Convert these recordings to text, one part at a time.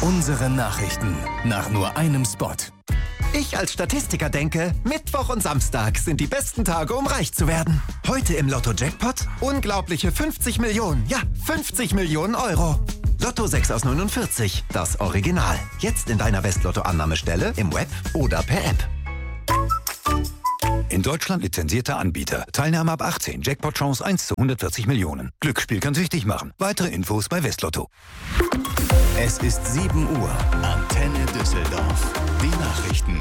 Unsere Nachrichten nach nur einem Spot. Ich als Statistiker denke, Mittwoch und Samstag sind die besten Tage, um reich zu werden. Heute im Lotto-Jackpot unglaubliche 50 Millionen. Ja, 50 Millionen Euro. Lotto 6 aus 49, das Original. Jetzt in deiner Westlotto-Annahmestelle, im Web oder per App. In Deutschland lizenzierter Anbieter. Teilnahme ab 18. Jackpot-Chance 1 zu 140 Millionen. Glücksspiel kann süchtig machen. Weitere Infos bei Westlotto. Es ist 7 Uhr. Antenne Düsseldorf. Die Nachrichten.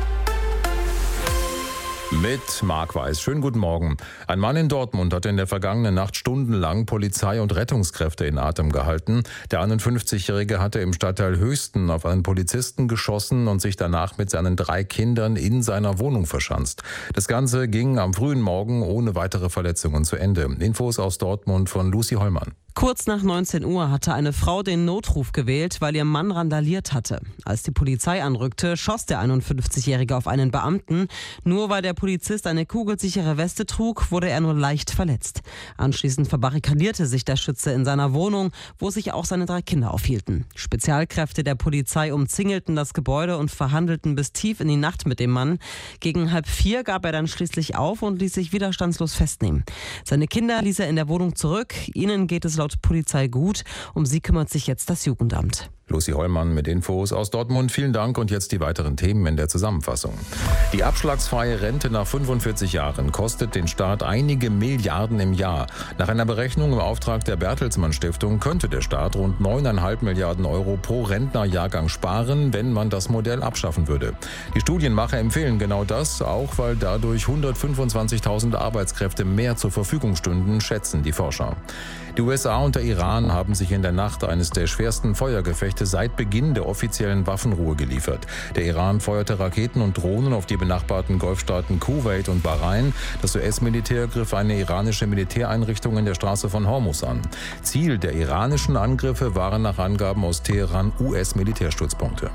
Mit Marc Weiß. Schönen guten Morgen. Ein Mann in Dortmund hat in der vergangenen Nacht stundenlang Polizei und Rettungskräfte in Atem gehalten. Der 51-Jährige hatte im Stadtteil Höchsten auf einen Polizisten geschossen und sich danach mit seinen 3 Kindern in seiner Wohnung verschanzt. Das Ganze ging am frühen Morgen ohne weitere Verletzungen zu Ende. Infos aus Dortmund von Lucy Hollmann. Kurz nach 19 Uhr hatte eine Frau den Notruf gewählt, weil ihr Mann randaliert hatte. Als die Polizei anrückte, schoss der 51-Jährige auf einen Beamten. Nur weil der Polizist eine kugelsichere Weste trug, wurde er nur leicht verletzt. Anschließend verbarrikadierte sich der Schütze in seiner Wohnung, wo sich auch seine 3 Kinder aufhielten. Spezialkräfte der Polizei umzingelten das Gebäude und verhandelten bis tief in die Nacht mit dem Mann. Gegen 3:30 gab er dann schließlich auf und ließ sich widerstandslos festnehmen. Seine Kinder ließ er in der Wohnung zurück. Ihnen geht es laut Polizei gut. Um sie kümmert sich jetzt das Jugendamt. Lucy Hollmann mit Infos aus Dortmund. Vielen Dank und jetzt die weiteren Themen in der Zusammenfassung. Die abschlagsfreie Rente nach 45 Jahren kostet den Staat einige Milliarden im Jahr. Nach einer Berechnung im Auftrag der Bertelsmann Stiftung könnte der Staat rund 9,5 Milliarden Euro pro Rentnerjahrgang sparen, wenn man das Modell abschaffen würde. Die Studienmacher empfehlen genau das, auch weil dadurch 125.000 Arbeitskräfte mehr zur Verfügung stünden, schätzen die Forscher. Die USA und der Iran haben sich in der Nacht eines der schwersten Feuergefechte seit Beginn der offiziellen Waffenruhe geliefert. Der Iran feuerte Raketen und Drohnen auf die benachbarten Golfstaaten Kuwait und Bahrain. Das US-Militär griff eine iranische Militäreinrichtung in der Straße von Hormuz an. Ziel der iranischen Angriffe waren nach Angaben aus Teheran US-Militärstützpunkte.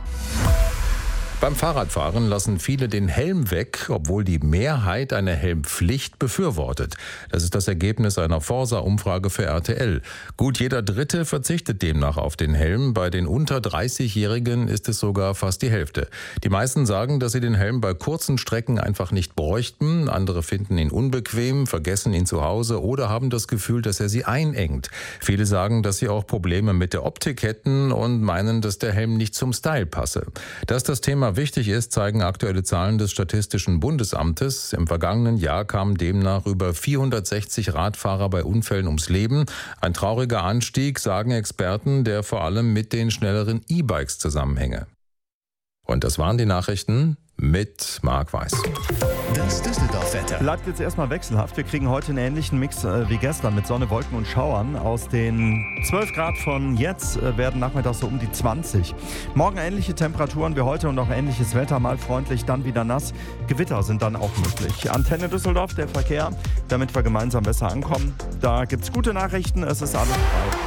Beim Fahrradfahren lassen viele den Helm weg, obwohl die Mehrheit eine Helmpflicht befürwortet. Das ist das Ergebnis einer Forsa-Umfrage für RTL. Gut jeder Dritte verzichtet demnach auf den Helm. Bei den unter 30-Jährigen ist es sogar fast die Hälfte. Die meisten sagen, dass sie den Helm bei kurzen Strecken einfach nicht bräuchten. Andere finden ihn unbequem, vergessen ihn zu Hause oder haben das Gefühl, dass er sie einengt. Viele sagen, dass sie auch Probleme mit der Optik hätten und meinen, dass der Helm nicht zum Style passe. Dass das Thema wichtig ist, zeigen aktuelle Zahlen des Statistischen Bundesamtes. Im vergangenen Jahr kamen demnach über 460 Radfahrer bei Unfällen ums Leben. Ein trauriger Anstieg, sagen Experten, der vor allem mit den schnelleren E-Bikes zusammenhänge. Und das waren die Nachrichten mit Marc Weiß. Das Düsseldorf-Wetter. Bleibt jetzt erstmal wechselhaft. Wir kriegen heute einen ähnlichen Mix wie gestern mit Sonne, Wolken und Schauern. Aus den 12 Grad von jetzt werden nachmittags so um die 20. Morgen ähnliche Temperaturen wie heute und auch ähnliches Wetter. Mal freundlich, dann wieder nass. Gewitter sind dann auch möglich. Antenne Düsseldorf, der Verkehr, damit wir gemeinsam besser ankommen. Da gibt's gute Nachrichten, es ist alles frei.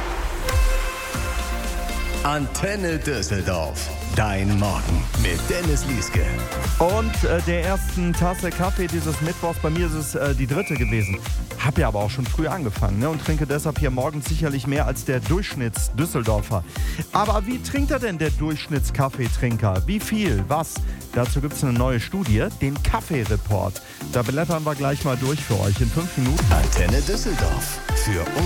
Antenne Düsseldorf. Dein Morgen mit Dennis Lieske. Und der ersten Tasse Kaffee dieses Mittwochs, bei mir ist es die 3. gewesen. Hab ja aber auch schon früh angefangen, und trinke deshalb hier morgens sicherlich mehr als der Durchschnitts-Düsseldorfer. Aber wie trinkt er denn der Durchschnittskaffeetrinker? Wie viel? Was? Dazu gibt es eine neue Studie, den Kaffee-Report. Da blättern wir gleich mal durch für euch in 5 Minuten. Antenne Düsseldorf. Für